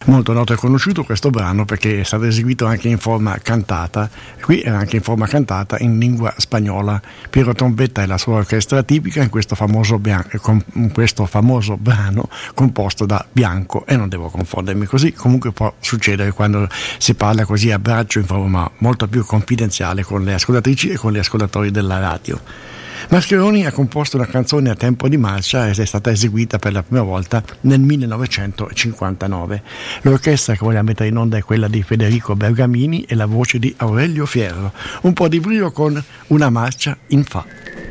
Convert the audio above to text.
Molto noto e conosciuto questo brano perché è stato eseguito anche in forma cantata, qui era anche in forma cantata in lingua spagnola. Piero Trombetta e la sua orchestra tipica in questo famoso brano composto da Bianco, e non devo confondermi così, comunque può succedere quando si parla così a braccio in forma molto più confidenziale con le ascoltatrici e con gli ascoltatori della radio. Mascheroni ha composto una canzone a tempo di marcia ed è stata eseguita per la prima volta nel 1959. L'orchestra che vogliamo mettere in onda è quella di Federico Bergamini e la voce di Aurelio Fierro. Un po' di brio con Una marcia in fa.